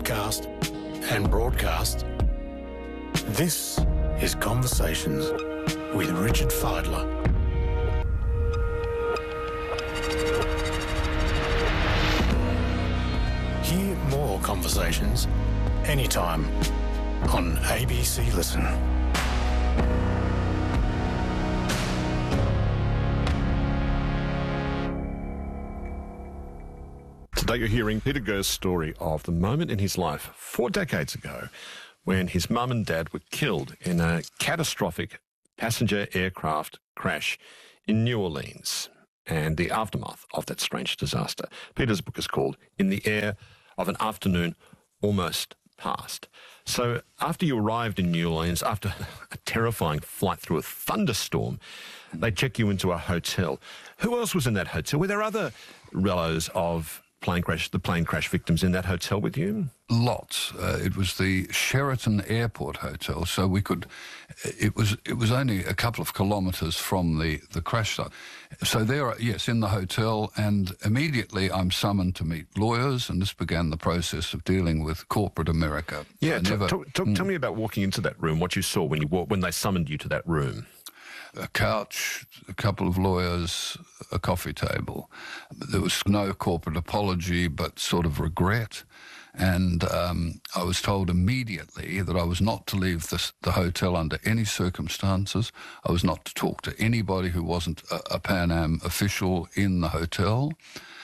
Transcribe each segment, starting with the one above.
podcast and broadcast. This is Conversations with Richard Fidler. Hear more conversations anytime on ABC Listen. Today you're hearing Peter Gurr's story of the moment in his life 4 decades ago when his mum and dad were killed in a catastrophic passenger aircraft crash in New Orleans and the aftermath of that strange disaster. Peter's book is called In the Air of an Afternoon Almost Past. So after you arrived in New Orleans, after a terrifying flight through a thunderstorm, they check you into a hotel. Who else was in that hotel? Were there other relatives of the plane crash victims in that hotel with you? Lots. It was the Sheraton Airport Hotel, so we could. It was only a couple of kilometres from the crash site. So there, yes, in the hotel, and immediately I'm summoned to meet lawyers, and this began the process of dealing with corporate America. Yeah, tell me about walking into that room. What you saw when they summoned you to that room. A couch, a couple of lawyers, a coffee table. There was no corporate apology, but sort of regret. And I was told immediately that I was not to leave the hotel under any circumstances. I was not to talk to anybody who wasn't a Pan Am official in the hotel.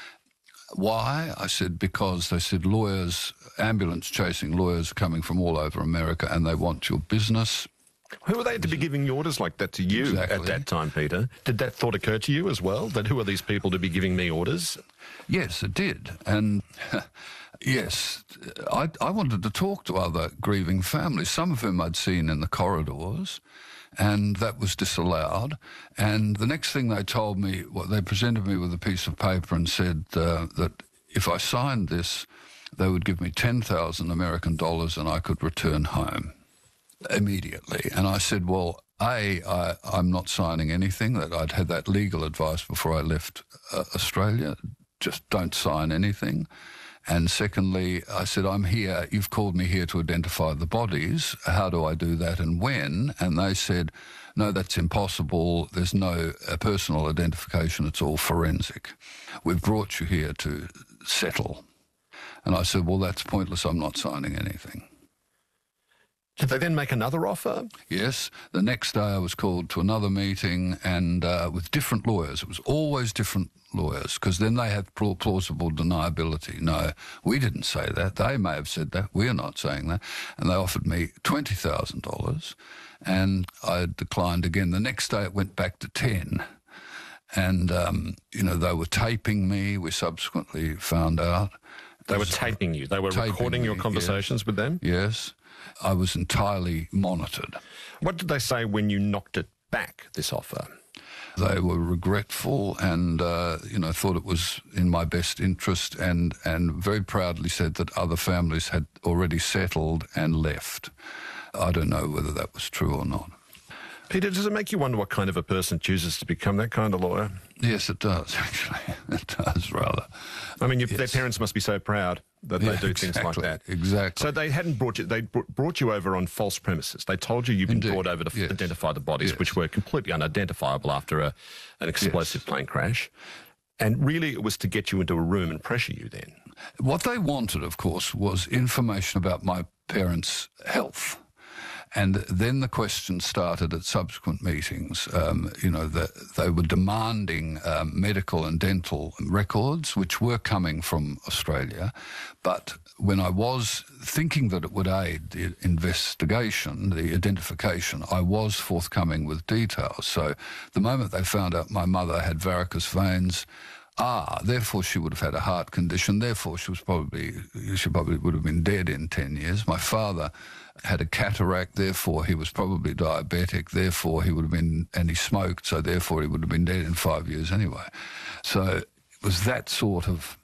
Why? I said, because they said ambulance chasing lawyers coming from all over America, and they want your business. Who were they to be giving orders like that to you at that time, Peter? Did that thought occur to you as well, that who are these people to be giving me orders? Yes, it did. And yes, I wanted to talk to other grieving families, some of whom I'd seen in the corridors, and that was disallowed. And the next thing they told me, they presented me with a piece of paper and said that if I signed this, they would give me 10,000 American dollars and I could return home immediately. And I said, well, I'm not signing anything. That I'd had that legal advice before I left Australia. Just don't sign anything. And secondly, I said, I'm here. You've called me here to identify the bodies. How do I do that and when? And they said, no, that's impossible. There's no personal identification. It's all forensic. We've brought you here to settle. And I said, well, that's pointless. I'm not signing anything. Did they then make another offer? Yes. The next day I was called to another meeting and with different lawyers. It was always different lawyers because then they have plausible deniability. No, we didn't say that. They may have said that. We're not saying that. And they offered me $20,000 and I declined again. The next day it went back to 10. And, they were taping me. We subsequently found out. They were taping you? They were recording your conversations with them? Yes. I was entirely monitored. What did they say when you knocked it back, this offer? They were regretful and, thought it was in my best interest and very proudly said that other families had already settled and left. I don't know whether that was true or not. Peter, does it make you wonder what kind of a person chooses to become that kind of lawyer? Yes, it does, actually. It does, rather. I mean, their parents must be so proud that they do things like that. Exactly. So they hadn't brought you, they brought you over on false premises. They told you you'd been brought over to identify the bodies, which were completely unidentifiable after an explosive plane crash. And really it was to get you into a room and pressure you then. What they wanted, of course, was information about my parents' health. And then the question started at subsequent meetings. They were demanding medical and dental records, which were coming from Australia. But when I was thinking that it would aid the investigation, the identification, I was forthcoming with details. So the moment they found out my mother had varicose veins, therefore she would have had a heart condition, therefore she probably would have been dead in 10 years. My father had a cataract, therefore he was probably diabetic, therefore he would have been, and he smoked, so therefore he would have been dead in 5 years anyway. So it was that sort of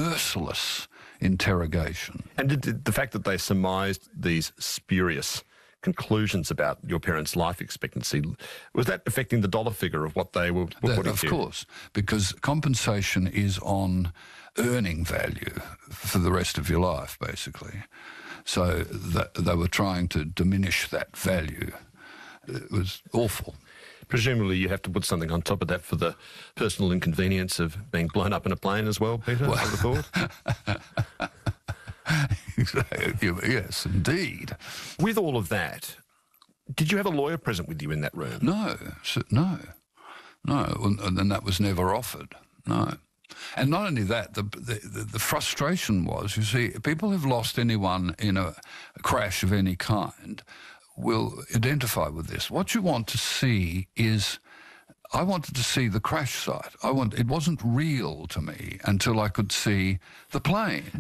merciless interrogation. And did the fact that they surmised these spurious conclusions about your parents' life expectancy. Was that affecting the dollar figure of what they were putting Of to you? course, because compensation is on earning value for the rest of your life, basically. So they were trying to diminish that value. It was awful. Presumably you have to put something on top of that for the personal inconvenience of being blown up in a plane as well, Peter, I would have thought. Yes, indeed. With all of that, did you have a lawyer present with you in that room? No, and that was never offered, no. And not only that, the frustration was, you see, people who've lost anyone in a crash of any kind will identify with this. What you want to see is, I wanted to see the crash site. It wasn't real to me until I could see the plane.